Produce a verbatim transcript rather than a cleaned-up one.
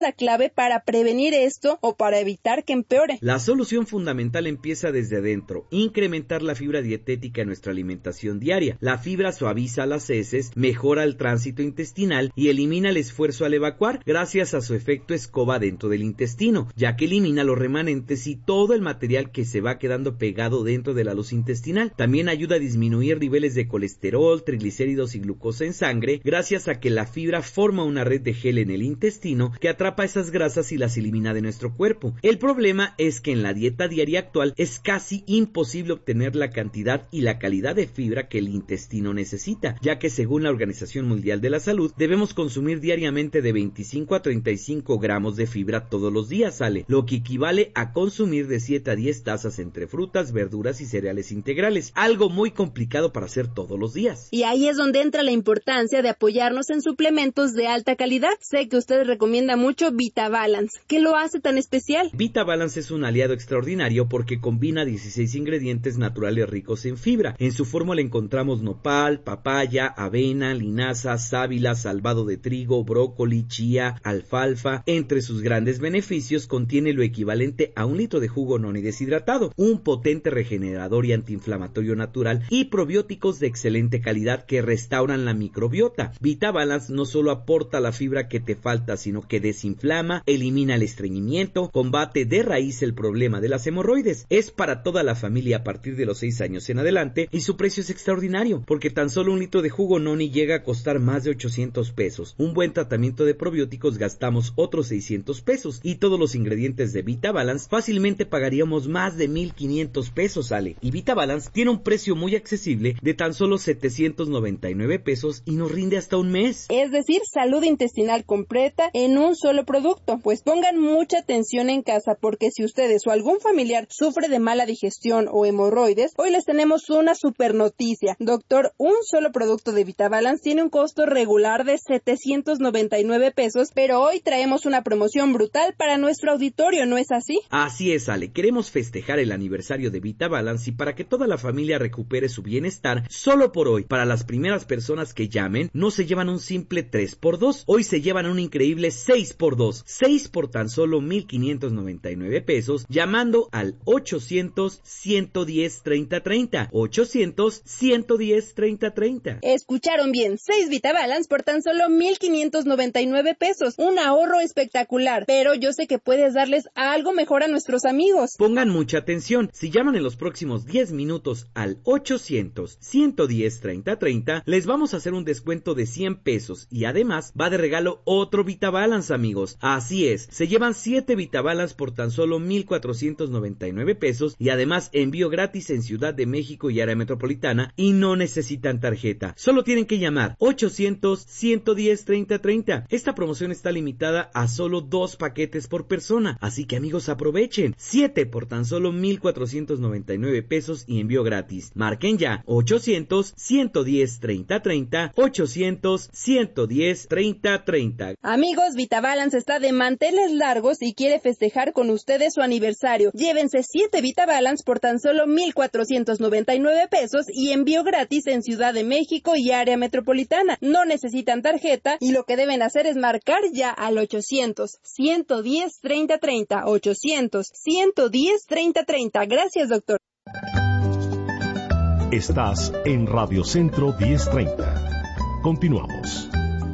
la clave para prevenir esto o para evitar que empeore? La solución fundamental empieza desde adentro, incrementar la fibra dietética en nuestra alimentación diaria. La fibra suaviza las heces, mejora el tránsito intestinal y elimina el esfuerzo al evacuar gracias a su efecto escoba dentro del intestino, ya que elimina los remanentes y todo el material que se va quedando pegado dentro de la luz intestinal. También ayuda a disminuir niveles de colesterol, triglicéridos y glucosa en sangre, gracias a que la fibra forma una red de gel en el intestino que atrapa esas grasas y las elimina de nuestro cuerpo. El problema es que en la dieta diaria actual es casi imposible obtener la cantidad y la calidad de fibra que el intestino necesita, ya que según la Organización Mundial de la Salud debemos consumir diariamente de veinticinco a treinta y cinco gramos de fibra todos los días, ¿sale? Lo que equivale a consumir de siete a diez tazas entre frutas, verduras y cereales integrales, algo muy complicado para hacer todos los días. Y ahí es donde entra la importancia de apoyarnos en suplementos de alta calidad. Sé que usted recomienda mucho VitaBalance. ¿Qué lo hace tan especial? VitaBalance es un aliado extraordinario porque combina dieciséis ingredientes naturales ricos en fibra. En su fórmula encontramos nopal, papaya, avena, linaza, sábila, salvado de trigo, brócoli, chía, alfalfa. Entre sus grandes beneficios contiene lo equivalente a un litro de jugo noni deshidratado, un potente regenerador y antiinflamatorio natural y probióticos de excelente calidad que restauran la microbiota. VitaBalance no solo aporta la fibra que te falta, sino que desinflama, elimina el estreñimiento, combate de raíz el problema de las hemorroides. Es para toda la familia a partir de los seis años en adelante y su precio es extraordinario porque tan solo un litro de jugo noni llega a costar más de ochocientos pesos. Un buen tratamiento de probióticos gastamos otros seiscientos pesos y todos los ingredientes de VitaBalance fácilmente pagaríamos más de mil quinientos pesos, Ale. Y VitaBalance tiene un precio muy accesible de tan solo setecientos noventa y nueve pesos y nos rinde hasta un mes. Es decir, salud intestinal completa en un solo producto. Pues pongan mucha atención en casa porque si ustedes o algún familiar sufre de mala digestión o hemorroides, hoy les tenemos una super noticia. Doctor, un solo producto de VitaBalance tiene un costo regular de setecientos noventa y nueve pesos, pero hoy traemos una promoción brutal para nuestro auditorio, ¿no es así? Así es, Ale. Queremos festejar el aniversario de VitaBalance y para que toda la familia recupere su bienestar, solo por hoy, para las primeras personas que llamen, no se llevan un simple tres por dos, hoy se llevan un increíble seis por dos, seis por tan solo mil quinientos noventa y nueve pesos, llamando al ochocientos, ciento diez, treinta, treinta, ochocientos, ciento diez, treinta, treinta. Escucharon bien, seis VitaBalance por tan solo mil quinientos noventa y nueve pesos, un ahorro espectacular, pero yo sé que puedes darles algo mejor a nuestros amigos. Pongan mucha atención, si llaman en los próximos diez minutos al ochocientos, ciento diez, treinta, treinta, les vamos a hacer un descuento de cien pesos y además va de regalo otro VitaBalance, amigos. Así es, se llevan siete VitaBalance por tan solo mil cuatrocientos noventa y nueve pesos y además envío gratis en Ciudad de México y área metropolitana y no necesitan tarjeta. Solo tienen que llamar ochocientos, ciento diez, treinta, treinta. Esta promoción está limitada a solo dos paquetes por persona, así que amigos aprovechen. siete por tan solo mil cuatrocientos noventa y nueve pesos y envío gratis. Marquen ya ochocientos, ciento diez, treinta, treinta, ochocientos, ciento diez, treinta, treinta. Amigos, VitaBalance está de manteles largos y quiere festejar con ustedes su aniversario. Llévense siete VitaBalance por tan solo mil cuatrocientos noventa y nueve pesos y envío gratis en Ciudad de México y área metropolitana. No necesitan tarjeta y lo que deben hacer es marcar ya al ochocientos, ciento diez, treinta, treinta, ochocientos, ciento diez, treinta, treinta. Gracias, doctor. Estás en Radio Centro diez treinta. Continuamos.